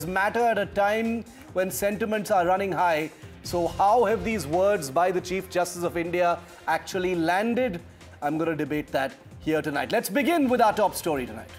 Matter at a time when sentiments are running high. So how have these words by the Chief Justice of India actually landed? I'm going to debate that here tonight. Let's begin with our top story tonight.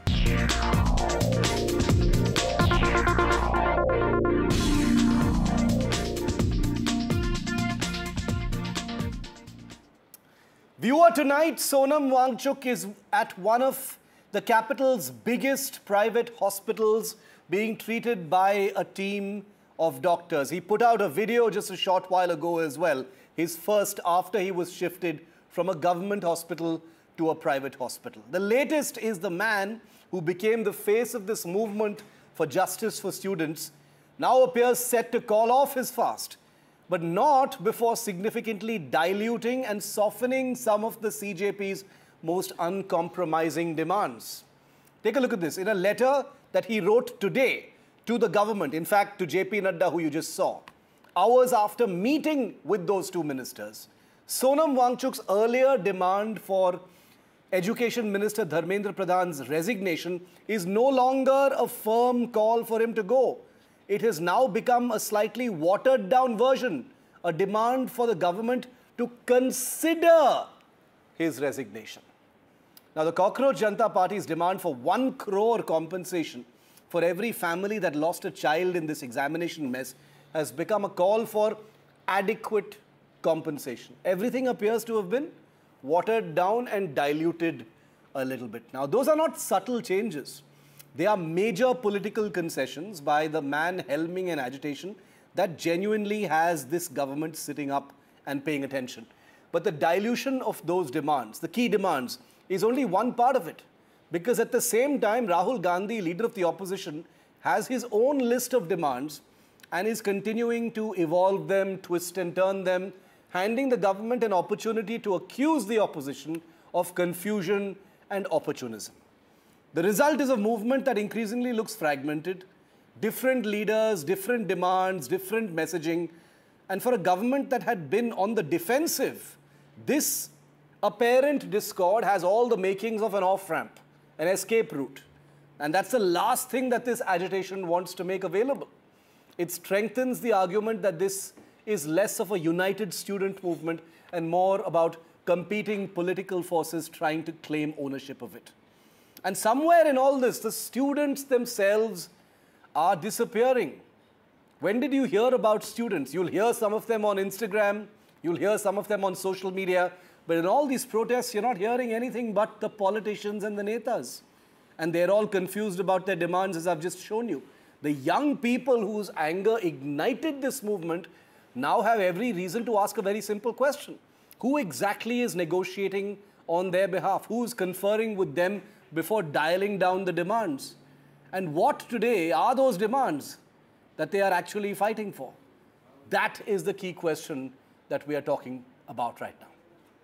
Viewer, tonight Sonam Wangchuk is at one of the capital's biggest private hospitals being treated by a team of doctors. He put out a video just a short while ago as well, his first after he was shifted from a government hospital to a private hospital. The latest is the man who became the face of this movement for justice for students now appears set to call off his fast, but not before significantly diluting and softening some of the CJP's most uncompromising demands. Take a look at this. In a letter that he wrote today to the government, in fact, to JP Nadda, who you just saw, hours after meeting with those two ministers, Sonam Wangchuk's earlier demand for Education Minister Dharmendra Pradhan's resignation is no longer a firm call for him to go. It has now become a slightly watered down version, a demand for the government to consider his resignation. Now, the Cockroach Janata Party's demand for 1 crore compensation for every family that lost a child in this examination mess has become a call for adequate compensation. Everything appears to have been watered down and diluted a little bit. Now, those are not subtle changes. They are major political concessions by the man helming an agitation that genuinely has this government sitting up and paying attention. But the dilution of those demands, the key demands, is only one part of it. Because at the same time, Rahul Gandhi, leader of the opposition, has his own list of demands and is continuing to evolve them, twist and turn them, handing the government an opportunity to accuse the opposition of confusion and opportunism. The result is a movement that increasingly looks fragmented, different leaders, different demands, different messaging, and for a government that had been on the defensive, this apparent discord has all the makings of an off-ramp, an escape route. And that's the last thing that this agitation wants to make available. It strengthens the argument that this is less of a united student movement and more about competing political forces trying to claim ownership of it. And somewhere in all this, the students themselves are disappearing. When did you hear about students? You'll hear some of them on Instagram, you'll hear some of them on social media, but in all these protests, you're not hearing anything but the politicians and the netas. And they're all confused about their demands, as I've just shown you. The young people whose anger ignited this movement now have every reason to ask a very simple question. Who exactly is negotiating on their behalf? Who's conferring with them before dialing down the demands? And what today are those demands that they are actually fighting for? That is the key question that we are talking about right now.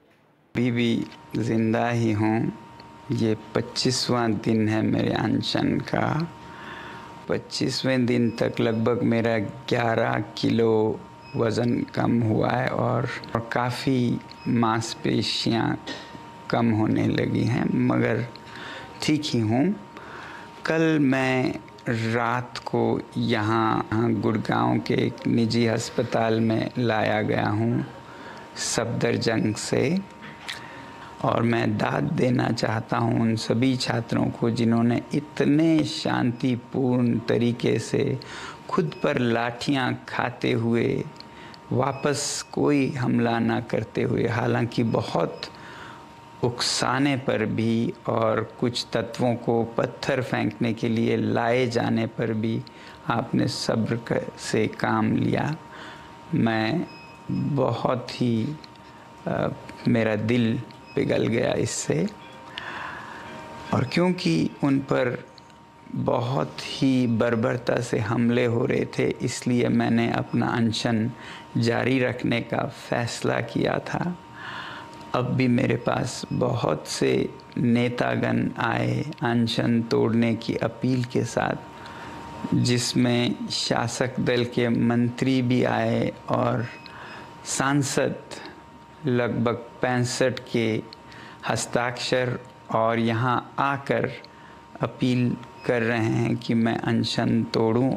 अभी भी ज़िंदा ही हूँ। ये 25वां दिन है मेरे अनशन का। 25वें दिन तक लगभग मेरा 11 किलो वज़न कम हुआ है और काफ़ी मांसपेशियाँ कम होने लगी हैं, मगर ठीक ही हूँ। कल मैं रात को यहाँ गुड़गांव के एक निजी अस्पताल में लाया गया हूँ सफदरजंग से, और मैं दाद देना चाहता हूँ उन सभी छात्रों को जिन्होंने इतने शांतिपूर्ण तरीके से खुद पर लाठियाँ खाते हुए वापस कोई हमला ना करते हुए, हालांकि बहुत उकसाने पर भी और कुछ तत्वों को पत्थर फेंकने के लिए लाए जाने पर भी आपने सब्र से काम लिया। मैं बहुत ही मेरा दिल पिघल गया इससे, और क्योंकि उन पर बहुत ही बर्बरता से हमले हो रहे थे, इसलिए मैंने अपना अनशन जारी रखने का फ़ैसला किया था। अब भी मेरे पास बहुत से नेतागण आए अनशन तोड़ने की अपील के साथ, जिसमें शासक दल के मंत्री भी आए और सांसद लगभग 65 के हस्ताक्षर और यहाँ आकर अपील कर रहे हैं कि मैं अनशन तोड़ूं